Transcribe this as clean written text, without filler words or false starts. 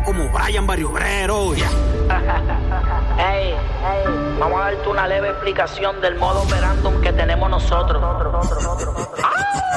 como Brian Barrio Obrero. Hey, vamos a darte una leve explicación del modo operandum que tenemos nosotros.